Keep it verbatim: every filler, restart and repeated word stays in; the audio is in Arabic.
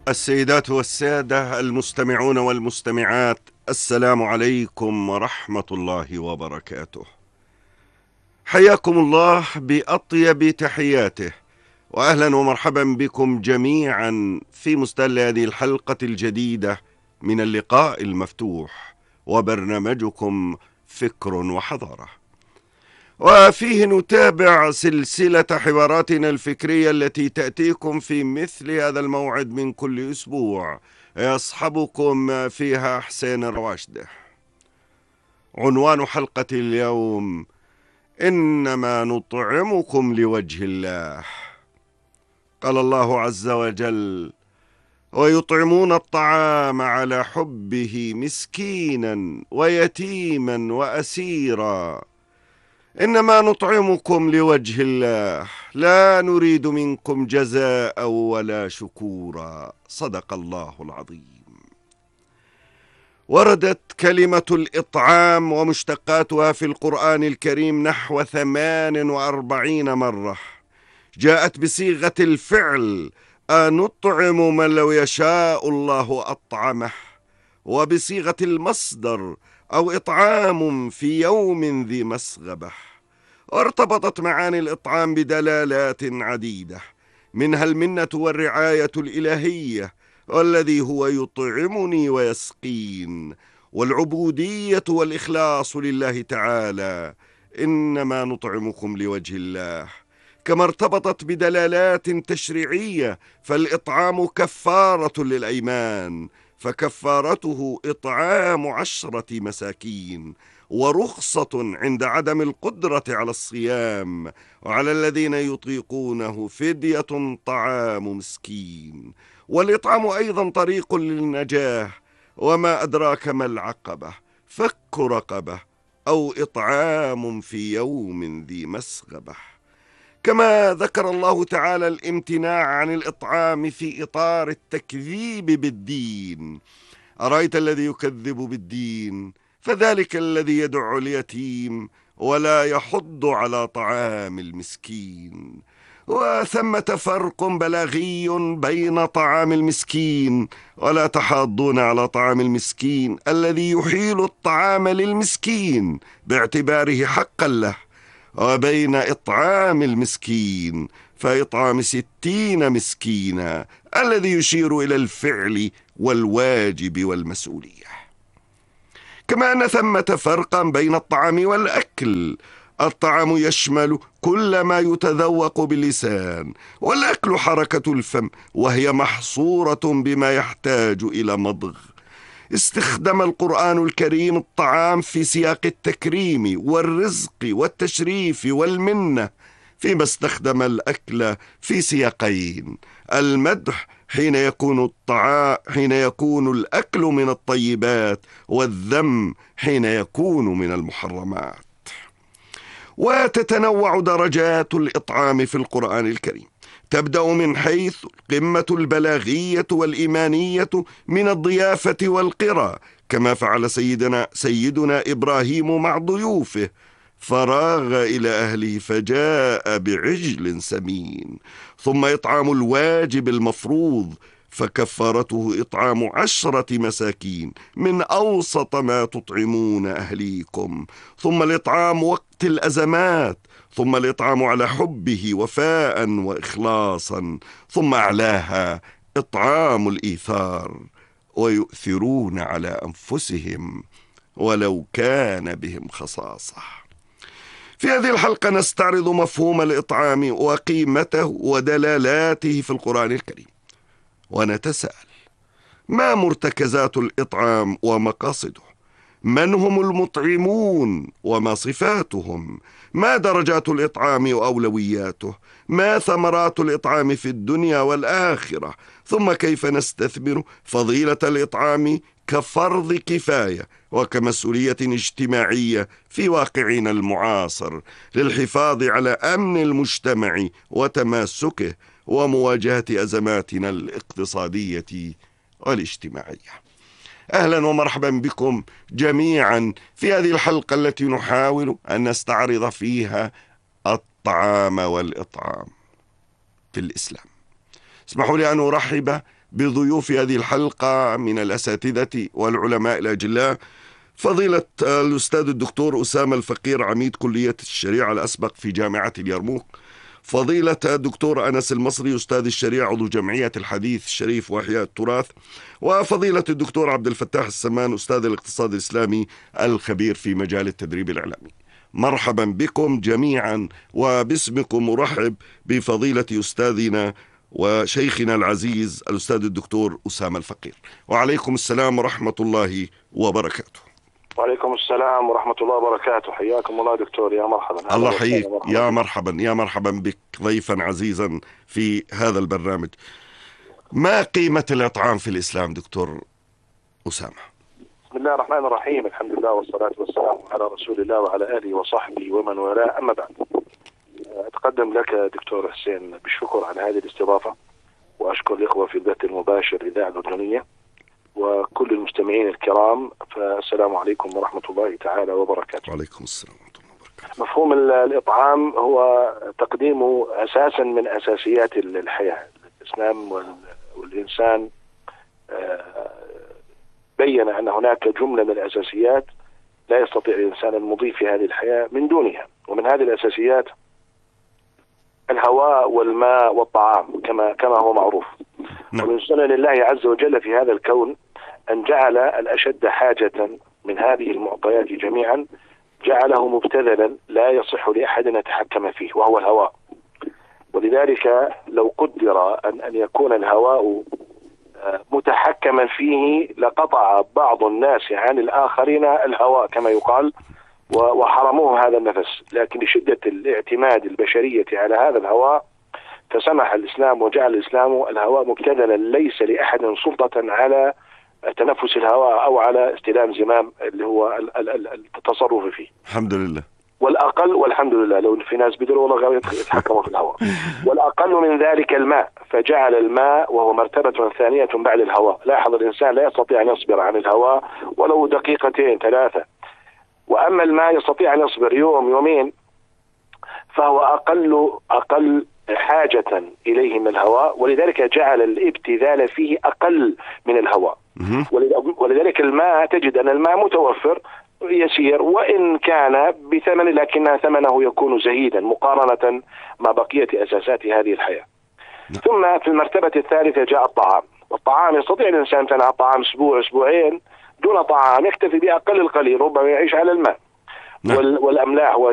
السيدات والسادة المستمعون والمستمعات، السلام عليكم ورحمة الله وبركاته. حياكم الله بأطيب تحياته، وأهلا ومرحبا بكم جميعا في مستهل هذه الحلقة الجديدة من اللقاء المفتوح وبرنامجكم فكر وحضارة، وفيه نتابع سلسلة حواراتنا الفكرية التي تأتيكم في مثل هذا الموعد من كل أسبوع، يصحبكم فيها حسين الرواشده. عنوان حلقة اليوم: إنما نطعمكم لوجه الله. قال الله عز وجل: ويطعمون الطعام على حبه مسكينا ويتيما وأسيرا، إنما نطعمكم لوجه الله لا نريد منكم جزاء ولا شكورا. صدق الله العظيم. وردت كلمة الإطعام ومشتقاتها في القرآن الكريم نحو ثمان وأربعين مرة. جاءت بصيغة الفعل: أنطعم من لو يشاء الله أطعمه، وبصيغة المصدر: أو إطعام في يوم ذي مسغبة. وارتبطت معاني الإطعام بدلالات عديدة، منها المنة والرعاية الإلهية، والذي هو يطعمني ويسقين، والعبودية والإخلاص لله تعالى، إنما نطعمكم لوجه الله. كما ارتبطت بدلالات تشريعية، فالإطعام كفارة للأيمان، فكفارته إطعام عشرة مساكين، ورخصة عند عدم القدرة على الصيام، وعلى الذين يطيقونه فدية طعام مسكين. والإطعام أيضا طريق للنجاة، وما أدراك ما العقبة؟ فك رقبة، أو إطعام في يوم ذي مسغبة. كما ذكر الله تعالى الامتناع عن الإطعام في إطار التكذيب بالدين: أرأيت الذي يكذب بالدين فذلك الذي يدع اليتيم ولا يحض على طعام المسكين. وثمة فرق بلاغي بين طعام المسكين: ولا تحاضون على طعام المسكين الذي يحيل الطعام للمسكين باعتباره حقا له، وبين إطعام المسكين فإطعام ستين مسكينا الذي يشير إلى الفعل والواجب والمسؤولية. كما أن ثمة فرقا بين الطعام والأكل: الطعام يشمل كل ما يتذوق باللسان، والأكل حركة الفم، وهي محصورة بما يحتاج إلى مضغ. استخدم القرآن الكريم الطعام في سياق التكريم والرزق والتشريف والمنة، فيما استخدم الأكل في سياقين: المدح حين يكون الطعام حين يكون الأكل من الطيبات، والذم حين يكون من المحرمات. وتتنوع درجات الإطعام في القرآن الكريم، تبدأ من حيث القمة البلاغية والإيمانية من الضيافة والقرى، كما فعل سيدنا سيدنا إبراهيم مع ضيوفه، فراغ إلى أهله فجاء بعجل سمين. ثم إطعام الواجب المفروض، فكفارته إطعام عشرة مساكين من أوسط ما تطعمون أهليكم. ثم الإطعام وقت الأزمات، ثم الإطعام على حبه وفاء وإخلاصا، ثم أعلاها إطعام الإيثار: ويؤثرون على أنفسهم ولو كان بهم خصاصة. في هذه الحلقة نستعرض مفهوم الإطعام وقيمته ودلالاته في القرآن الكريم، ونتساءل: ما مرتكزات الإطعام ومقاصده؟ من هم المطعمون وما صفاتهم؟ ما درجات الإطعام وأولوياته؟ ما ثمرات الإطعام في الدنيا والآخرة؟ ثم كيف نستثمر فضيلة الإطعام كفرض كفاية وكمسؤولية اجتماعية في واقعنا المعاصر للحفاظ على أمن المجتمع وتماسكه ومواجهة أزماتنا الاقتصادية والاجتماعية. أهلا ومرحبا بكم جميعا في هذه الحلقة التي نحاول أن نستعرض فيها الطعام والإطعام في الإسلام. اسمحوا لي أن أرحب بضيوف هذه الحلقة من الأساتذة والعلماء الأجلاء، فضيلة الأستاذ الدكتور أسامة الفقير عميد كلية الشريعة الأسبق في جامعة اليرموك، فضيلة الدكتور أنس المصري أستاذ الشريعة عضو جمعية الحديث الشريف وإحياء التراث، وفضيلة الدكتور عبد الفتاح السمان أستاذ الاقتصاد الإسلامي الخبير في مجال التدريب الإعلامي. مرحبا بكم جميعا، وباسمكم أرحب بفضيلة أستاذنا وشيخنا العزيز الأستاذ الدكتور أسامة الفقير. وعليكم السلام ورحمة الله وبركاته. وعليكم السلام ورحمة الله وبركاته. حياكم الله دكتور، يا مرحبا. الله يحييك، يا مرحبا يا مرحبا بك ضيفا عزيزا في هذا البرنامج. ما قيمة الإطعام في الإسلام دكتور أسامة؟ بسم الله الرحمن الرحيم، الحمد لله والصلاة والسلام على رسول الله وعلى آله وصحبه ومن والاه، أما بعد. أتقدم لك دكتور حسين بالشكر على هذه الاستضافة، وأشكر الإخوة في البث المباشر الإذاعة الأردنية وكل المستمعين الكرام، فالسلام عليكم ورحمة الله تعالى وبركاته. وعليكم السلام ورحمة الله وبركاته. مفهوم الإطعام هو تقديمه أساسا من أساسيات الحياة. الإسلام والإنسان بين أن هناك جملة من الأساسيات لا يستطيع الإنسان المضي في هذه الحياة من دونها، ومن هذه الأساسيات الهواء والماء والطعام كما كما هو معروف. ومن سنن الله عز وجل في هذا الكون أن جعل الأشد حاجة من هذه المعطيات جميعا جعله مبتذلا لا يصح لأحد أن يتحكم فيه، وهو الهواء. ولذلك لو قدر أن أن يكون الهواء متحكما فيه لقطع بعض الناس عن الآخرين الهواء كما يقال، وحرموه هذا النفس، لكن لشدة الاعتماد البشرية على هذا الهواء فسمح الإسلام وجعل الإسلام الهواء مبتذلا، ليس لأحد سلطة على تنفس الهواء أو على استلام زمام اللي هو التصرف فيه. الحمد لله. والأقل، والحمد لله، لو في ناس بدروا والله يتحكموا في الهواء. والأقل من ذلك الماء، فجعل الماء وهو مرتبة ثانية بعد الهواء. لاحظ الإنسان لا يستطيع أن يصبر عن الهواء ولو دقيقتين ثلاثة، وأما الماء يستطيع أن يصبر يوم يومين، فهو أقل أقل حاجة إليه من الهواء، ولذلك جعل الابتذال فيه أقل من الهواء. ولذلك الماء تجد أن الماء متوفر يسير وإن كان بثمن، لكن ثمنه يكون زهيدا مقارنة مع بقية أساسات هذه الحياة. ثم في المرتبة الثالثة جاء الطعام. والطعام يستطيع الإنسان أن يتناول طعام أسبوع أسبوعين دون طعام، يكتفي بأقل القليل، ربما يعيش على الماء والأملاح